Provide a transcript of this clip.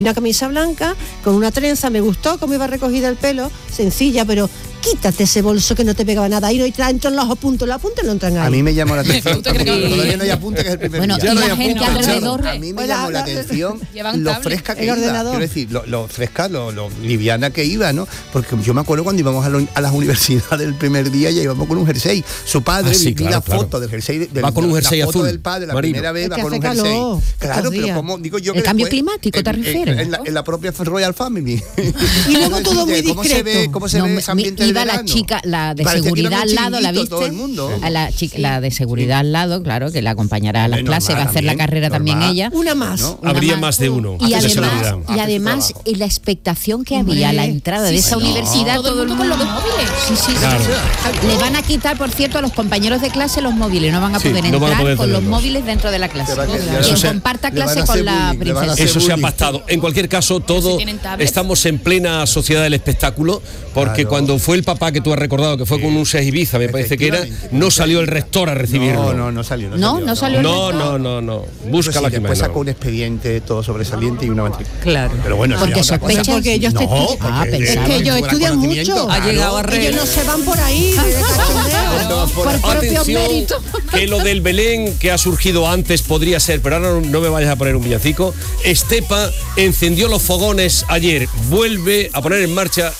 Una camisa blanca con una trenza, me gustó cómo iba recogida el pelo, sencilla, pero quítate ese bolso que no te pegaba nada. Ahí no entran los apuntes, los apuntes no entran ahí. A mí me llamó la atención. Todavía no hay apunte, que es el primer día. Bueno, y la gente alrededor. A mí me llamó la atención lo fresca que iba. Quiero decir, lo fresca, lo liviana que iba, ¿no? Porque yo me acuerdo cuando íbamos a las universidades el primer día, ya íbamos con un jersey. Su padre vi la foto del jersey. Va con un jersey azul. Del padre, la primera vez va con un jersey. Claro, pero como digo yo, el cambio climático, ¿te refieres? En la propia Royal Family. Y luego todo muy discreto. ¿Cómo se ve ese ambiente de verano? La chica, la de seguridad al lado, ¿la viste? Todo el mundo. A la de seguridad al lado, claro, que la acompañará a las clases, va a hacer la carrera también ella. Una más. ¿No? Habría más de uno. Y además la expectación que había a la entrada de esa universidad, todo el mundo con los móviles. Sí. Claro. Le van a quitar, por cierto, a los compañeros de clase los móviles, no van a poder entrar con los móviles dentro de la clase. Quien comparta clase con la princesa. Eso se ha pactado. En cualquier caso, todo estamos en plena sociedad del espectáculo, porque cuando fue el papá que tú has recordado, que fue con un Seas Ibiza, me parece que era, no salió el rector a recibirlo. No salió. No salió el rector. No. Busca la que después sacó un expediente todo sobresaliente y una matrícula. Claro. Pero bueno, porque sospecha porque ellos es que ellos estudian mucho. Ha llegado a ellos no se van por ahí por propios méritos. Que lo del Belén que ha surgido antes podría ser, pero ahora no me vayas a poner un villancico. Estepa encendió los fogones ayer, vuelve a poner en marcha